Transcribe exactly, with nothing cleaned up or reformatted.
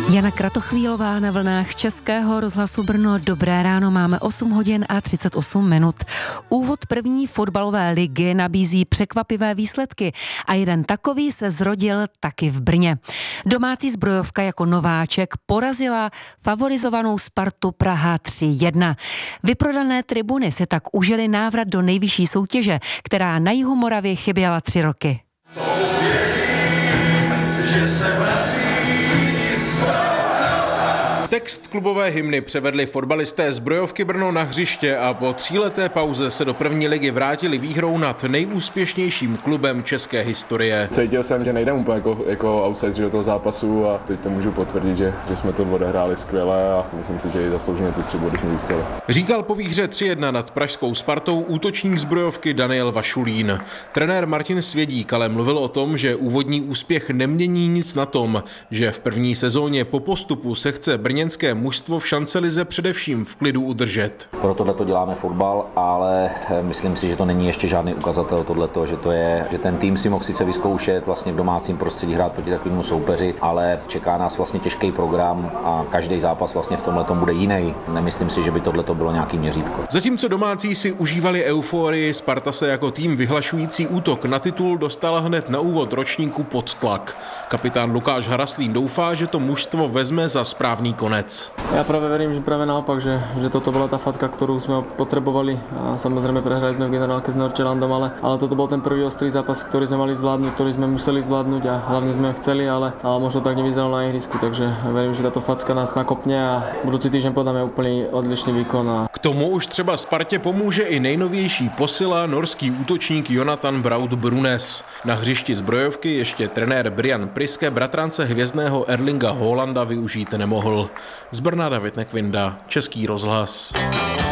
Jana Kratochvílová na vlnách Českého rozhlasu Brno. Dobré ráno, máme osm hodin a třicet osm minut. Úvod první fotbalové ligy nabízí překvapivé výsledky a jeden takový se zrodil taky v Brně. Domácí zbrojovka jako nováček porazila favorizovanou Spartu Praha tři jedna. Vyprodané tribuny si tak užili návrat do nejvyšší soutěže, která na jihu Moravy chyběla tři roky. Že se vrací. Text klubové hymny převedli fotbalisté Zbrojovky Brno na hřiště a po tříleté pauze se do první ligy vrátili výhrou nad nejúspěšnějším klubem české historie. Cítil jsem, že nejdem úplně jako, jako outsideri do toho zápasu a teď to můžu potvrdit, že, že jsme to odehráli skvěle a myslím si, že i zaslouženě ty tři body jsme získali. Říkal po výhře tři jedna nad pražskou Spartou útočník Zbrojovky Daniel Vašulín. Trenér Martin Svědík ale mluvil o tom, že úvodní úspěch nemění nic na tom, že v první sezóně po postupu se chce brněnské mužstvo v šancelize především v klidu udržet. Pro tohleto děláme fotbal, ale myslím si, že to není ještě žádný ukazatel tohleto, že to je, že ten tým si mohl sice vyzkoušet vlastně v domácím prostředí hrát proti takovému soupeři, ale čeká nás vlastně těžký program a každý zápas vlastně v tomhletom bude jiný. Nemyslím si, že by tohleto bylo nějaký měřítko. Zatímco domácí si užívali euforii, Sparta se jako tým vyhlašující útok na titul dostala hned na úvod ročníku pod tlak. Kapitán Lukáš Haraslín doufá, že to mužstvo vezme za správný konec. Ja práve verím, že práve naopak, že, že toto bola tá facka, ktorú sme potrebovali a samozrejme prehrali sme v generálke s Norčelandom, ale, ale toto bol ten prvý ostrý zápas, ktorý sme mali zvládnuť, ktorý sme museli zvládnuť a hlavne sme ho chceli, ale, ale možno tak nevyzeralo na ihrisku, takže verím, že táto facka nás nakopne a budúci týždeň podáme úplne odlišný výkon. A... K tomu už třeba Spartě pomůže i nejnovější posila, norský útočník Jonathan Braut Brunes. Na hřišti Zbrojovky ještě trenér Brian Priske bratrance hvězdného Erlinga Haalanda využít nemohl. Z Brna David Nekvinda, Český rozhlas.